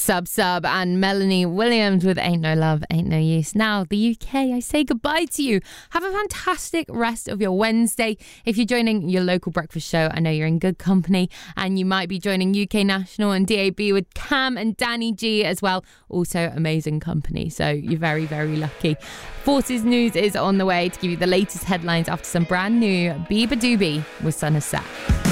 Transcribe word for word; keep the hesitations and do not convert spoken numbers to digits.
Sub Sub and Melanie Williams with Ain't No Love, Ain't No Use. Now, the U K, I say goodbye to you. Have a fantastic rest of your Wednesday. If you're joining your local breakfast show, I know you're in good company, and you might be joining U K National and D A B with Cam and Danny G as well. Also amazing company, so you're very, very lucky. Forces News is on the way to give you the latest headlines after some brand new Bieber Doobie with Son of Sat.